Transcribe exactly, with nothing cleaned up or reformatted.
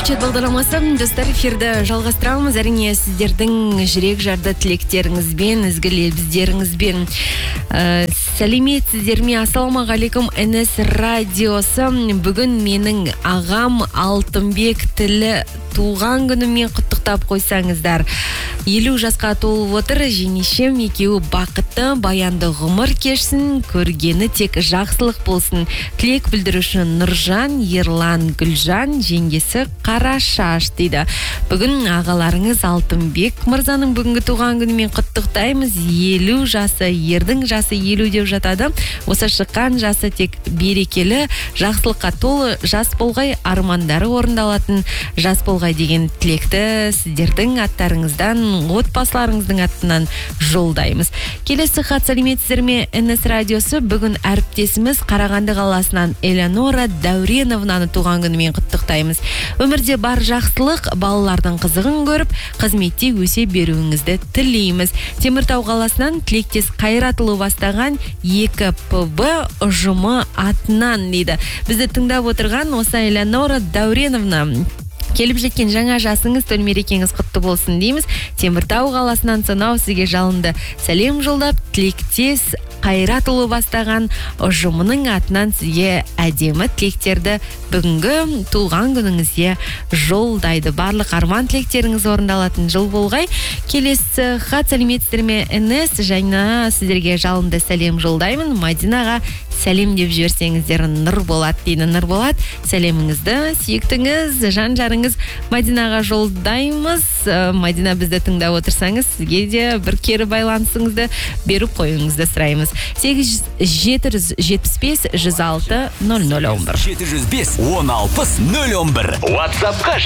көчет бағдарламасы достар, эфирді жалғастырамыз. Әрине сіздердің жүрек жарды тілектеріңізбен, ізгі лебіздеріңізбен. Ә, сәлеметсіздер ме? Ассалаумағалейкум. эн эс радиосы. Бүгін менің ағам Алтынбек тілі туған күнімен құттықтап қойсаңыздар. елу жасқа толып отыр, жеңешем екеуі бақытты, баянды ғұмыр кешсін, көргені тек жақсылық болсын. Тілек білдіруші Нұржан, Ерлан, Гүлжан, жеңгесі Қарашаш дейді. Бүгін ағаларыңыз Алтынбек мырзаның бүгінгі туған күнімен құттықтаймыз. елу жасы, ердің жасы елу деп жатады. Осы шыққан жасы тек берекелі, жақсылыққа толы жас болғай, армандары орындалатын жас болғай деген тілекті сіздердің аттарыңыздан, отбасыларыңыздың аттынан жолдаймыз. Келесі хат, сәлеметсіздер ме? эн эс радиосы. Бүгін әріптесіміз Қарағанды қаласынан Элеонора Дәуреновнаны туған күнімен құттықтаймыз. Өмірде бар жақсылық, балалардың қызығын көріп, қызметте өсе беруіңізді тілейміз. Теміртау қаласынан тілектес Қайратұлы бастаған екі пэ бэ ұжымы атынан дейді. Бізді тыңдап отырған осы Элеонора Дәуреновна, келіп жеткен жаңа жасыңыз, төл мерекеңіз құтты болсын дейміз. Теміртау қаласынан сонау сізге жалынды сәлем жолдап, тілектес Қайратұлы бастаған ұжымының атынан сізге әдемі тілектерді бүгінгі туған күніңізге жолдайды. Барлық арман тілектеріңіз орындалатын жыл болғай. Келесі хат, сәлеметсіздер ме? эн эс жаңа сіздерге жалынды сәлем жолдаймын. Мадинаға сәлем деп жіберсеңіздер нұр болады дейді. Нұр болады. Сәлеміңізді сүйіктіңіз, жан жарыңыз Мадинаға жолдаймыз. Мадина, бізді тыңдап отырсаңыз, сізге де бір кері байланысыңызды беріп қойыңызды сұраймыз. сегіз жеті жүз жетпіс бес жүз алты нөл нөл он бір жеті жүз бес он алпыс нөл он бір. WhatsApp-қа